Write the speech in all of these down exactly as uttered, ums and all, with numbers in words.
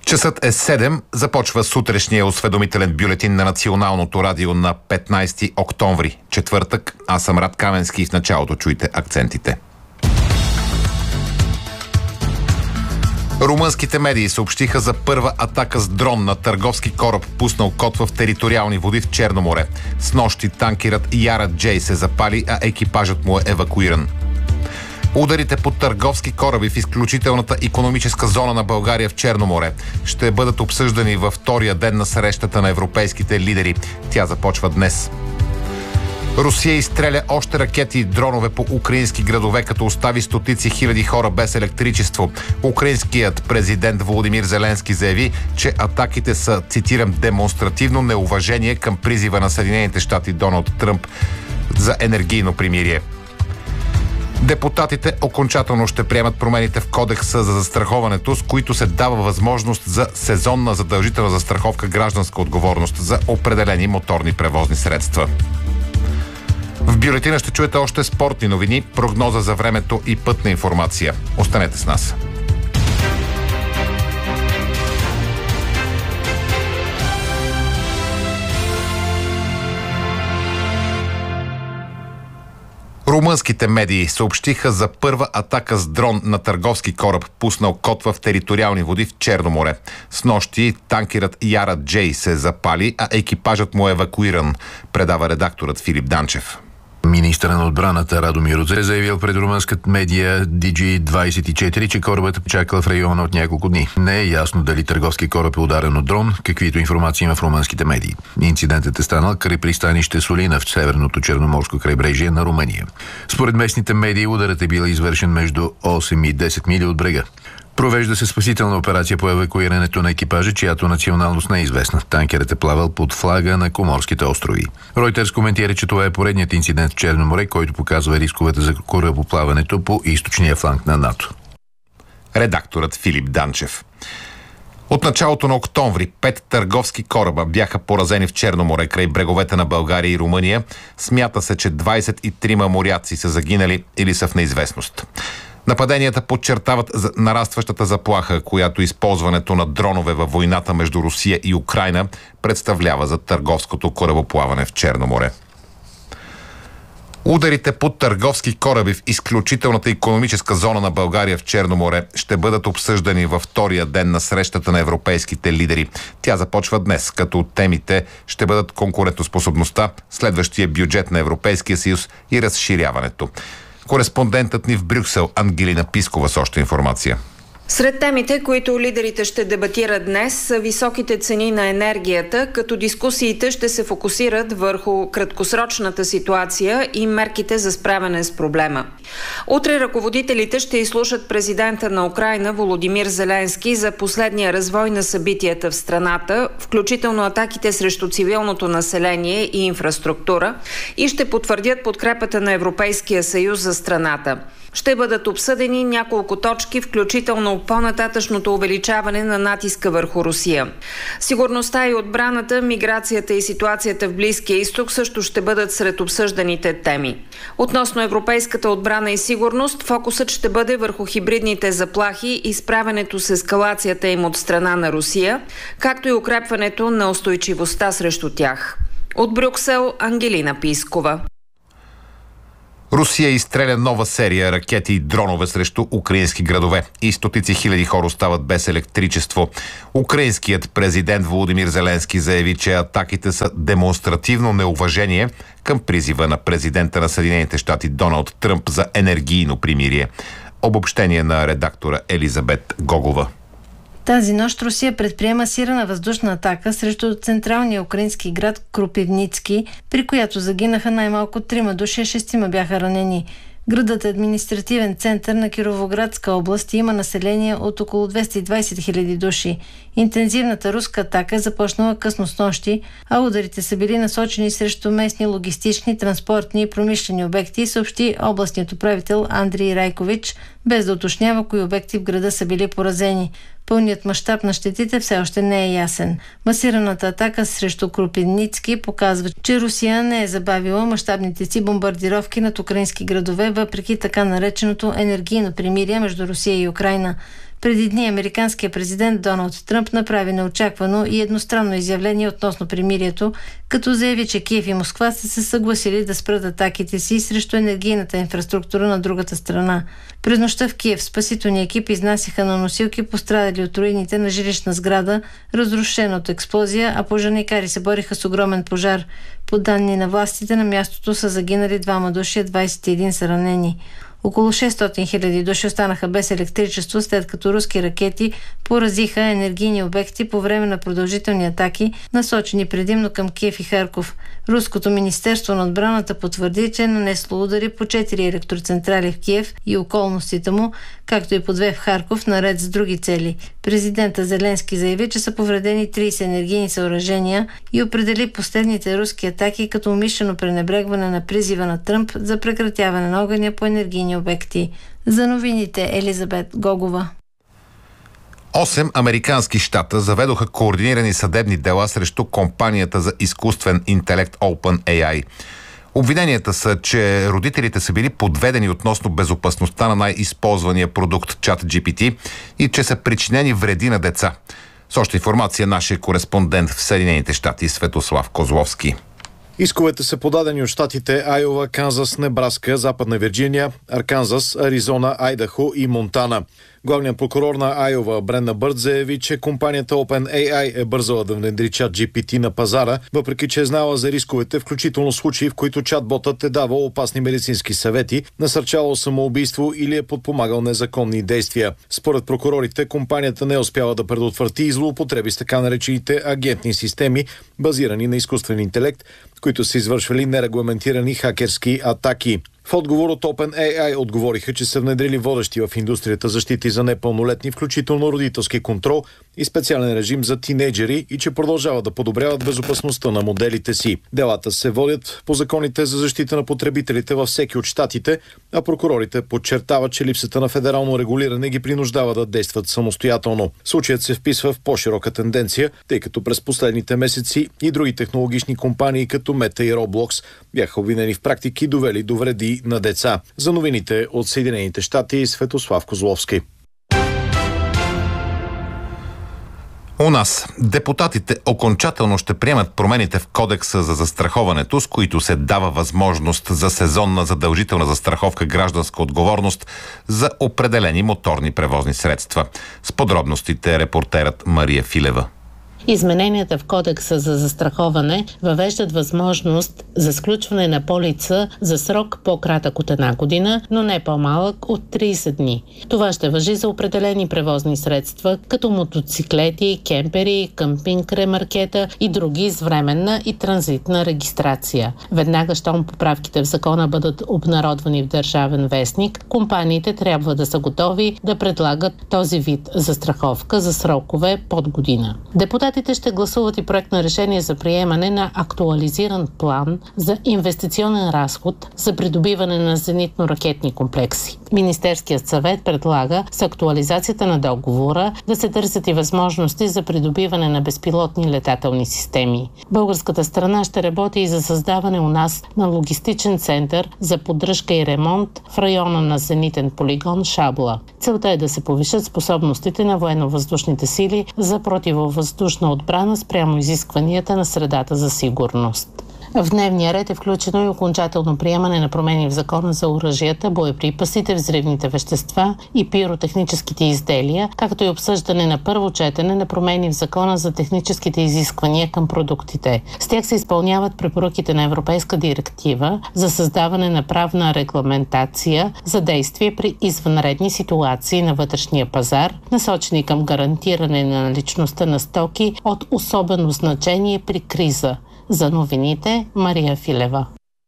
Часът е седем. Започва сутрешния осведомителен бюлетин на Националното радио на петнайсети октомври, четвъртък. Аз съм Рад Каменски и в началото чуйте акцентите. Румънските медии съобщиха за първа атака с дрон на търговски кораб, пуснал код в териториални води в Черно море. Снощи танкерът Яра Джей се запали, а екипажът му е евакуиран. Ударите по търговски кораби в изключителната икономическа зона на България в Черно море ще бъдат обсъждани във втория ден на срещата на европейските лидери. Тя започва днес. Русия изстреля още ракети и дронове по украински градове, като остави стотици хиляди хора без електричество. Украинският президент Володимир Зеленски заяви, че атаките са, цитирам, демонстративно неуважение към призива на Съединените щати Доналд Тръмп за енергийно примирие. Депутатите окончателно ще приемат промените в Кодекса за застраховането, с които се дава възможност за сезонна задължителна застраховка гражданска отговорност за определени моторни превозни средства. В бюлетина ще чуете още спортни новини, прогноза за времето и пътна информация. Останете с нас. Румънските медии съобщиха за първа атака с дрон на търговски кораб, пуснал код в териториални води в Черно море. Снощи танкерът Яра Джей се запали, а екипажът му е евакуиран, предава редакторът Филип Данчев. Министърът на отбраната Радомир Рудзе е заявил пред румънската медия Ди Джи двайсет и четири, че корабът е чакал в района от няколко дни. Не е ясно дали търговски кораб е ударен от дрон, каквито информации има в румънските медии. Инцидентът е станал край пристанище Солина в северното черноморско крайбрежие на Румъния. Според местните медии ударът е бил извършен между осем и десет мили от брега. Провежда се спасителна операция по евакуирането на екипажа, чиято националност не е известна. Танкерът е плавал под флага на Коморските острови. Ройтерс коментира, че това е поредният инцидент в Черно море, който показва рисковете за корабоплаването по източния фланг на НАТО. Редакторът Филип Данчев. От началото на октомври пет търговски кораба бяха поразени в Черно море край бреговете на България и Румъния. Смята се, че двайсет и трима моряци са загинали или са в неизвестност. Нападенията подчертават нарастващата заплаха, която използването на дронове във войната между Русия и Украйна представлява за търговското корабоплаване в Черно море. Ударите по търговски кораби в изключителната икономическа зона на България в Черно море ще бъдат обсъждани във втория ден на срещата на европейските лидери. Тя започва днес, като темите ще бъдат конкурентоспособността, следващия бюджет на Европейския съюз и разширяването. Кореспондентът ни в Брюксел Ангелина Пискова с още информация. Сред темите, които лидерите ще дебатират днес, са високите цени на енергията, като дискусиите ще се фокусират върху краткосрочната ситуация и мерките за справяне с проблема. Утре ръководителите ще изслушат президента на Украйна Володимир Зеленски за последния развой на събитията в страната, включително атаките срещу цивилното население и инфраструктура, и ще потвърдят подкрепата на Европейския съюз за страната. Ще бъдат обсъдени няколко точки, включително по-нататъчното увеличаване на натиска върху Русия. Сигурността и отбраната, миграцията и ситуацията в Близкия изток също ще бъдат сред обсъжданите теми. Относно европейската отбрана и сигурност, фокусът ще бъде върху хибридните заплахи и справянето с ескалацията им от страна на Русия, както и укрепването на устойчивостта срещу тях. От Брюксел, Ангелина Пискова. Русия изстреля нова серия ракети и дронове срещу украински градове и стотици хиляди хора остават без електричество. Украинският президент Володимир Зеленски заяви, че атаките са демонстративно неуважение към призива на президента на Съединените щати Доналд Тръмп за енергийно примирие. Обобщение на редактора Елизабет Гогова. Тази нощ Русия предприема сирена въздушна атака срещу централния украински град Кропивницки, при която загинаха най-малко трима души, а шестима бяха ранени. Градът е административен център на Кировоградска област и има население от около двеста и двайсет хиляди души. Интензивната руска атака е започнала късно снощи, а ударите са били насочени срещу местни логистични, транспортни и промишлени обекти, съобщи областният управител Андрей Райкович, без да уточнява кои обекти в града са били поразени. Пълният мащаб на щетите все още не е ясен. Масираната атака срещу Кропивницки показва, че Русия не е забавила мащабните си бомбардировки над украински градове, въпреки така нареченото енергийно примирие между Русия и Украйна. Преди дни американският президент Доналд Тръмп направи неочаквано и едностранно изявление относно примирието, като заяви, че Киев и Москва са се съгласили да спрат атаките си срещу енергийната инфраструктура на другата страна. През нощта в Киев спасителни екипи изнасяха на носилки пострадали от руините на жилищна сграда, разрушена от експлозия, а пожарникари се бориха с огромен пожар. По данни на властите, на мястото са загинали двама души, двадесет и един са ранени. Около шестстотин хиляди души останаха без електричество, след като руски ракети поразиха енергийни обекти по време на продължителни атаки, насочени предимно към Киев и Харков. Руското министерство на отбраната потвърди, че е нанесло удари по четири електроцентрали в Киев и околностите му, както и по две в Харков, наред с други цели. Президента Зеленски заяви, че са повредени тридесет енергийни съоръжения и определи последните руски атаки като умишлено пренебрегване на призива на Тръмп за прекратяване на огъня по енергийни обекти. За новините Елизабет Гогова. Осем американски щата заведоха координирани съдебни дела срещу компанията за изкуствен интелект OpenAI. Обвиненията са, че родителите са били подведени относно безопасността на най-използвания продукт ChatGPT и че са причинени вреди на деца. С още информация нашия кореспондент в Съединените щати Светослав Козловски. Исковете са подадени от щатите Айова, Канзас, Небраска, Западна Вирджиния, Арканзас, Аризона, Айдахо и Монтана. Главният прокурор на Айова Бренда Бърд заяви, че компанията OpenAI е бързала да внедри ChatGPT на пазара, въпреки че е знала за рисковете, включително случаи, в които чатботът е давал опасни медицински съвети, насърчавал самоубийство или е подпомагал незаконни действия. Според прокурорите, компанията не е успяла да предотврати и злоупотреби с така наречените агентни системи, базирани на изкуствен интелект, които са извършвали нерегламентирани хакерски атаки. В отговор от OpenAI отговориха, че са внедрили водещи в индустрията защити за непълнолетни, включително родителски контрол и специален режим за тинейджери и че продължават да подобряват безопасността на моделите си. Делата се водят по законите за защита на потребителите във всеки от щатите, а прокурорите подчертават, че липсата на федерално регулиране ги принуждава да действат самостоятелно. Случаят се вписва в по-широка тенденция, тъй като през последните месеци и други технологични компании като Meta и Roblox бяха обвинени в практики, довели до вреди на деца. За новините от Съединените щати Светослав Козловски. У нас депутатите окончателно ще приемат промените в Кодекса за застраховането, с които се дава възможност за сезонна задължителна застраховка гражданска отговорност за определени моторни превозни средства. С подробностите репортерът Мария Филева. Измененията в Кодекса за застраховане въвеждат възможност за сключване на полица за срок по-кратък от една година, но не по-малък от тридесет дни. Това ще важи за определени превозни средства, като мотоциклети, кемпери, къмпинг ремаркета и други с временна и транзитна регистрация. Веднага, щом поправките в закона бъдат обнародвани в Държавен вестник, компаниите трябва да са готови да предлагат този вид застраховка за срокове под година. Депутатите ще гласуват и проект на решение за приемане на актуализиран план за инвестиционен разход за придобиване на зенитно-ракетни комплекси. Министерският съвет предлага с актуализацията на договора да се търсят и възможности за придобиване на безпилотни летателни системи. Българската страна ще работи и за създаване у нас на логистичен център за поддръжка и ремонт в района на зенитен полигон Шабла. Целта е да се повишат способностите на военно-въздушните сили за противовъздушна отбрана спрямо изискванията на средата за сигурност. В дневния ред е включено и окончателно приемане на промени в закона за оръжията, боеприпасите, взривните вещества и пиротехническите изделия, както и обсъждане на първо четене на промени в закона за техническите изисквания към продуктите. С тях се изпълняват препоръките на Европейска директива за създаване на правна регламентация за действие при извънредни ситуации на вътрешния пазар, насочени към гарантиране на наличността на стоки от особено значение при криза. За новините Мария Филева.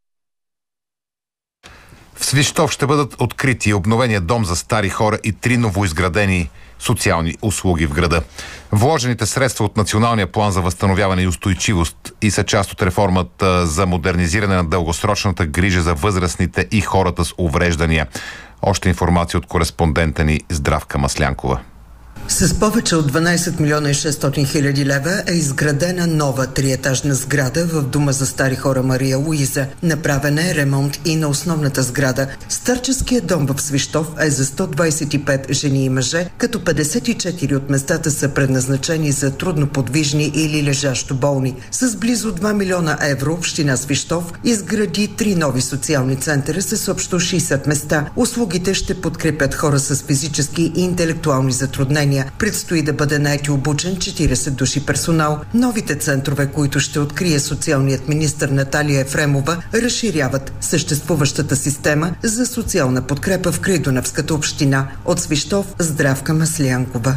В Свищов ще бъдат открити обновения дом за стари хора и три новоизградени социални услуги в града. Вложените средства от Националния план за възстановяване и устойчивост и са част от реформата за модернизиране на дългосрочната грижа за възрастните и хората с увреждания. Още информация от кореспондента ни Здравка Маслянкова. С повече от дванайсет милиона и шестстотин хиляди лева е изградена нова триетажна сграда в Дома за стари хора Мария Луиза. Направен е ремонт и на основната сграда. Старческият дом в Свищов е за сто двайсет и пет жени и мъже, като петдесет и четири от местата са предназначени за трудноподвижни или лежащо болни. С близо два милиона евро община Свищов изгради три нови социални центъра с общо шейсет места. Услугите ще подкрепят хора с физически и интелектуални затруднения. Предстои да бъде наети и обучен четирийсет души персонал. Новите центрове, които ще открие социалният министър Наталия Ефремова, разширяват съществуващата система за социална подкрепа в Крайдунавската община. От Свищов, Здравка Маслянкова.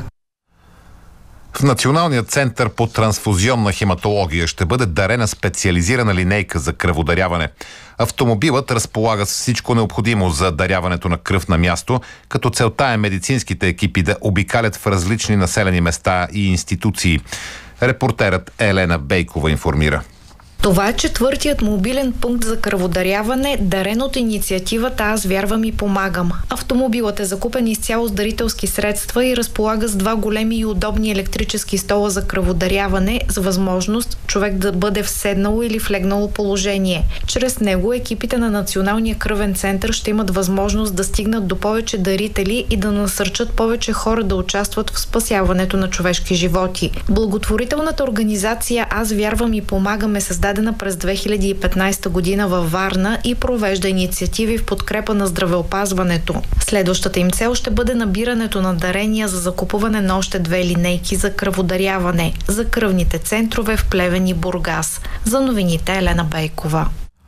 В Националния център по трансфузионна хематология ще бъде дарена специализирана линейка за кръводаряване. Автомобилът разполага с всичко необходимо за даряването на кръв на място, като целта е медицинските екипи да обикалят в различни населени места и институции. Репортерът Елена Бейкова информира. Това е четвъртият мобилен пункт за кръводаряване, дарен от инициативата "Аз вярвам и помагам". Автомобилът е закупен изцяло с дарителски средства и разполага с два големи и удобни електрически стола за кръводаряване, с възможност човек да бъде в седнало или в легнало положение. Чрез него екипите на Националния кръвен център ще имат възможност да стигнат до повече дарители и да насърчат повече хора да участват в спасяването на човешки животи. Благотворителната организация "Аз вярвам и помагам" е създадена през две хиляди и петнайсета година във Варна и провежда инициативи в подкрепа на здравеопазването. Следващата им цел ще бъде набирането на дарения за закупуване на още две линейки за кръводаряване за кръвните центрове в Плевен и Бургас. За новините Елена Бейкова.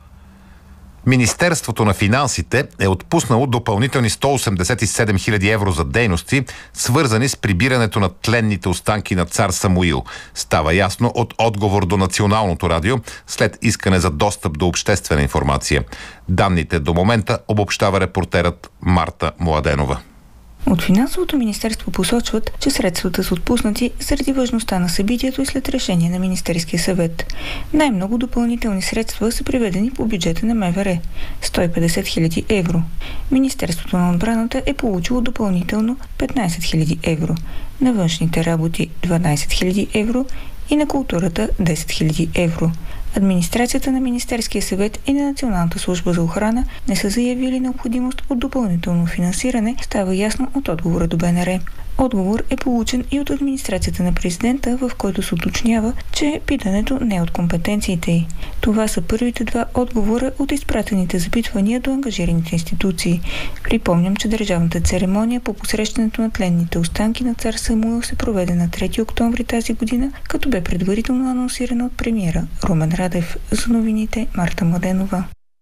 Министерството на финансите е отпуснало допълнителни сто осемдесет и седем хиляди евро за дейности, свързани с прибирането на тленните останки на цар Самуил. Става ясно от отговор до Националното радио след искане за достъп до обществена информация. Данните до момента обобщава репортерът Марта Младенова. От Финансовото министерство посочват, че средствата са отпуснати заради важността на събитието и след решение на Министерския съвет. Най-много допълнителни средства са приведени по бюджета на МВР – сто и петдесет хиляди евро. Министерството на отбраната е получило допълнително петнайсет хиляди евро, на външните работи дванайсет хиляди евро и на културата десет хиляди евро. Администрацията на Министерския съвет и на Националната служба за охрана не са заявили необходимост от допълнително финансиране, става ясно от отговора до Б Н Р. Отговор е получен и от администрацията на президента, в който се уточнява, че питането не е от компетенциите й. Това са първите два отговора от изпратените запитвания до ангажираните институции. Припомням, че държавната церемония по посрещането на тленните останки на цар Самуил се проведе на трети октомври тази година, като бе предварително анонсирана от премиера Румен Радев. За новините Марта Младенова.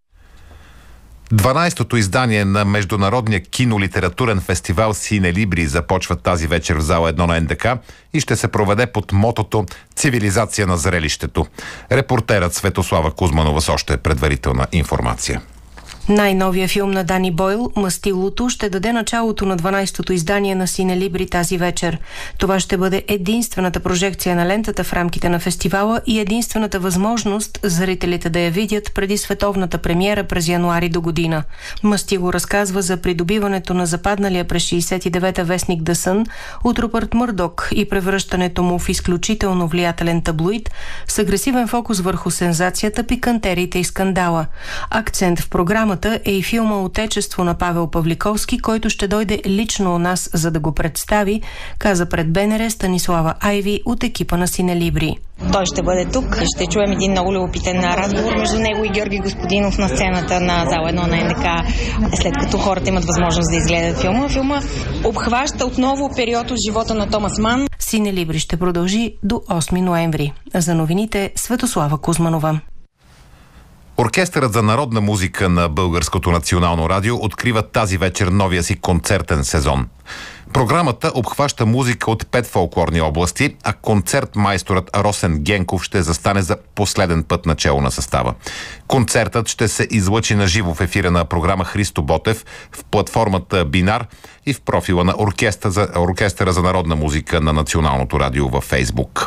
дванайсетото издание на Международния кинолитературен фестивал Синелибри започва тази вечер в зала едно на Н Д К и ще се проведе под мотото "Цивилизация на зрелището". Репортерът Светослава Кузманова с още предварителна информация. Най-новия филм на Дани Бойл, "Мастилото", ще даде началото на дванайсетото издание на Синелибри тази вечер. Това ще бъде единствената прожекция на лентата в рамките на фестивала и единствената възможност зрителите да я видят преди световната премиера през януари до година. "Мастило" разказва за придобиването на западналия през шейсет и девета вестник The Sun от Рупърт Мърдок и превръщането му в изключително влиятелен таблоид с агресивен фокус върху сензацията, пикантериите и скандала. Акцент в програмата е и филма "Отечество" на Павел Павликовски, който ще дойде лично у нас, за да го представи, каза пред Б Н Р Станислава Айви от екипа на Синелибри. Той ще бъде тук. Ще чуем един много любопитен разговор между него и Георги Господинов на сцената на зала едно на Н Д К, след като хората имат възможност да изгледат филма. Филма обхваща отново период от живота на Томас Ман. Синелибри ще продължи до осми ноември. За новините Светослава Кузманова. Оркестърът за народна музика на Българското национално радио открива тази вечер новия си концертен сезон. Програмата обхваща музика от пет фолклорни области, а концертмайсторът Росен Генков ще застане за последен път начело на състава. Концертът ще се излъчи на живо в ефира на програма Христо Ботев, в платформата Бинар и в профила на оркестъра за, оркестъра за народна музика на Националното радио във Фейсбук.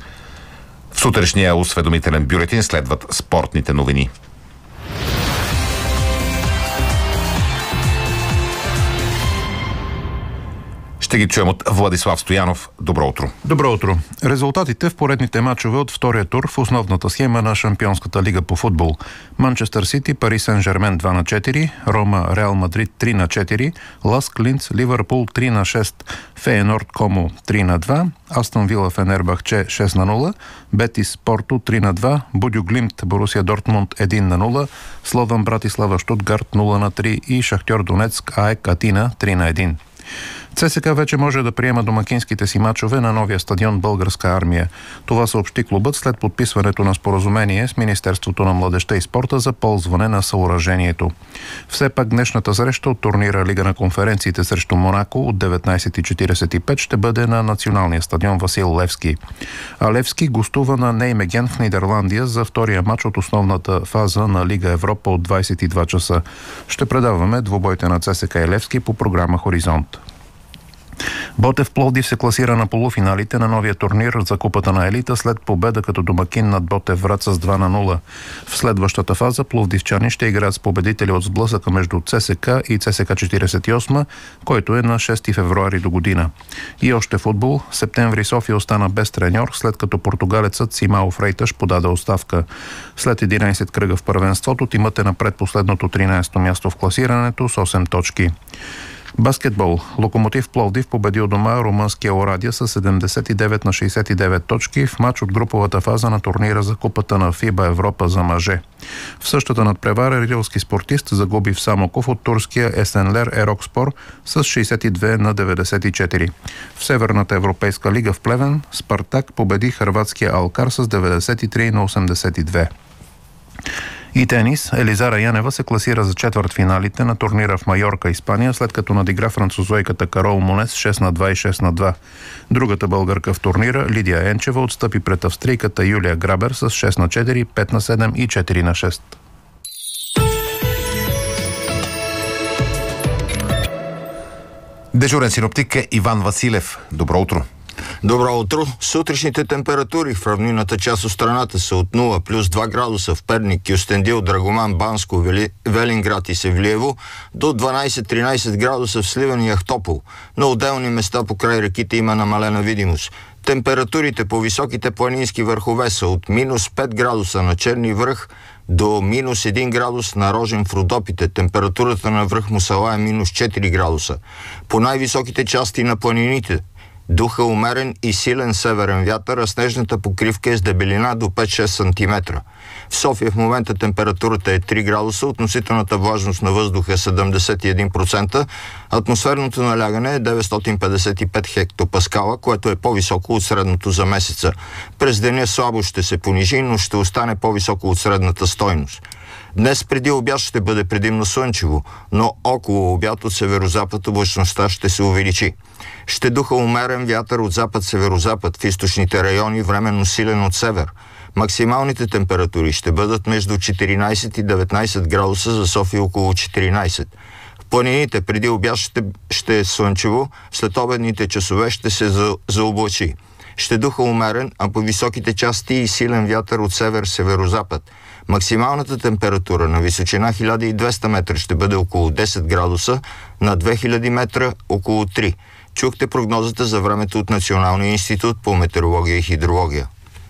В сутрешния осведомителен бюлетин следват спортните новини. Ще ги чуем от Владислав Стоянов. Добро утро. Добро утро. Резултатите в поредните мачове от втория тур в основната схема на Шампионската лига по футбол. Манчестър Сити, Пари Сен-Жермен два на четири, Рома, Реал Мадрид три на четири, Ласк Линц, Ливърпул три на шест, Фейенорд Комо три на два, Астон Вила Фенербахче шест на нула, Бетис Порто три на два, Будю Глимт Борусия Дортмунд едно на нула, Слован Братислава Штутгарт нула на три и Шахтьор Донецк АЕК Атина три на едно. ЦСКА вече може да приема домакинските си мачове на новия стадион Българска армия. Това съобщи клубът след подписването на споразумение с Министерството на младежта и спорта за ползване на съоръжението. Все пак днешната среща от турнира Лига на конференциите срещу Монако от деветнайсет и четирийсет и пет ще бъде на националния стадион Васил Левски. А Левски гостува на Неймеген в Нидерландия за втория мач от основната фаза на Лига Европа от двайсет и два часа. Ще предаваме двубойте на ЦСКА и Левски по програма Хоризонт. Ботев Пловдив се класира на полуфиналите на новия турнир за Купата на елита след победа като домакин над Ботев Враца с два на нула. В следващата фаза пловдивчани ще играят с победители от сблъсъка между ЦСКА и ЦСКА четирийсет и осем, който е на шести февруари до година. И още футбол. Септември София остана без треньор, след като португалецът Симао Фрейташ подаде оставка. След единайсет кръга в първенството, тимът е на предпоследното тринайсето място в класирането с осем точки. Баскетбол. Локомотив Пловдив победил дома румънския Орадия с седемдесет и девет на шейсет и девет точки в мач от груповата фаза на турнира за Купата на ФИБА Европа за мъже. В същата надпревара рилски спортист загуби в Самоков от турския Есенлер Ерокспор с шейсет и две на деветдесет и четири. В Северната европейска лига в Плевен Спартак победи хърватския Алкар с деветдесет и три на осемдесет и две. И тенис. Елизара Янева се класира за четвъртфиналите на турнира в Майорка, Испания, след като надигра французойката Карол Монес шест на два и шест на два. Другата българка в турнира, Лидия Енчева, отстъпи пред австрийката Юлия Грабер с шест на четири, пет на седем и четири на шест. Дежурен синоптик е Иван Василев. Добро утро. Добро утро! Сутрешните температури в равнинната част от страната са от нула плюс два градуса в Перник, Кюстендил, Драгоман, Банско, Вели... Велинград и Севлиево, до дванайсет-тринайсет градуса в Сливен и Ахтопол. На отделни места покрай реките има намалена видимост. Температурите по високите планински върхове са от минус пет градуса на Черни връх до минус един градус на Рожен в Родопите. Температурата на връх Мусала е минус четири градуса. По най-високите части на планините духа умерен и силен северен вятър, а снежната покривка е с дебелина до пет-шест сантиметра. В София в момента температурата е три градуса, относителната влажност на въздуха е седемдесет и един процента, атмосферното налягане е деветстотин петдесет и пет хектопаскала, което е по-високо от средното за месеца. През деня слабо ще се понижи, но ще остане по-високо от средната стойност. Днес преди обяд ще бъде предимно слънчево, но около обяд от северозапад облачността ще се увеличи. Ще духа умерен вятър от запад-северозапад в източните райони, временно силен от север. Максималните температури ще бъдат между четиринайсет и деветнайсет градуса, за София около четиринайсет. В планините преди обяд ще, ще е слънчево, след обедните часове ще се за, заоблачи. Ще духа умерен, а по високите части и силен вятър от север-северозапад. Максималната температура на височина хиляда и двеста метра ще бъде около десет градуса, на две хиляди метра около три. Чухте прогнозата за времето от Националния институт по метеорология и хидрология.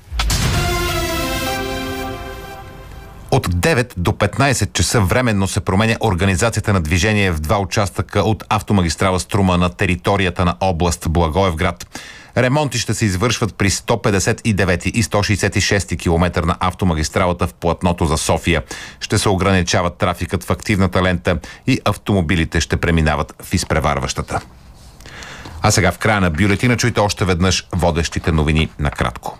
От девет до петнайсет часа временно се променя организацията на движение в два участъка от автомагистрала Струма на територията на област Благоевград. Ремонти ще се извършват при сто петдесет и девети и сто шейсет и шести километър на автомагистралата в платното за София. Ще се ограничават трафикът в активната лента и автомобилите ще преминават в изпреварващата. А сега в края на бюлетина чуйте още веднъж водещите новини накратко.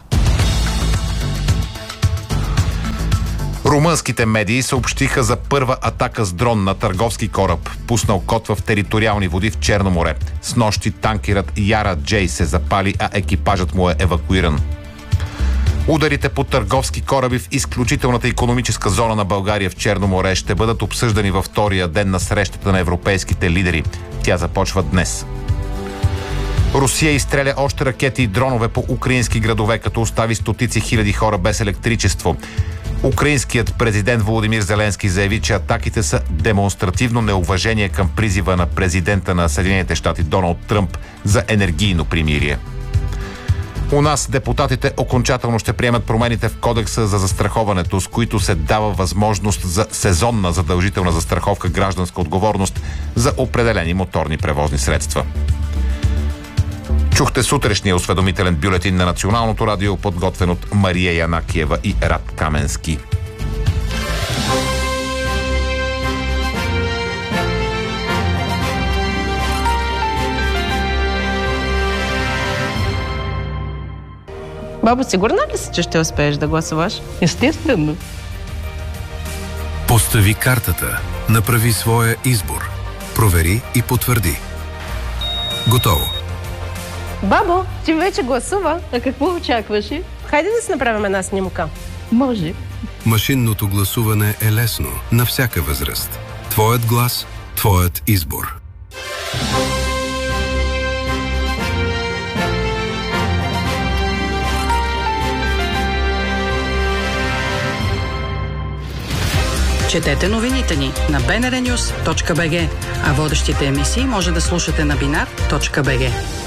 Румънските медии съобщиха за първа атака с дрон на търговски кораб, пуснал код в териториални води в Черно море. С нощи танкерът Яра Джей се запали, а екипажът му е евакуиран. Ударите по търговски кораби в изключителната икономическа зона на България в Черно море ще бъдат обсъждани във втория ден на срещата на европейските лидери. Тя започва днес. Русия изстреля още ракети и дронове по украински градове, като остави стотици хиляди хора без електричество. Украинският президент Володимир Зеленски заяви, че атаките са демонстративно неуважение към призива на президента на Съединените щати Доналд Тръмп за енергийно примирие. У нас депутатите окончателно ще приемат промените в Кодекса за застраховането, с които се дава възможност за сезонна задължителна застраховка гражданска отговорност за определени моторни превозни средства. Чухте сутрешния осведомителен бюлетин на Националното радио, подготвен от Мария Янакиева и Рад Каменски. Бабо, сигурна ли си, че ще успееш да гласуваш? Естествено. Постави картата. Направи своя избор. Провери и потвърди. Готово. Бабо, ти вече гласува. А какво очакваше? Хайде да си направим една снимка. Може. Машинното гласуване е лесно на всяка възраст. Твоят глас, твоят избор. Четете новините ни на би ен ар нюс точка би джи, а водещите емисии може да слушате на бинар точка би джи.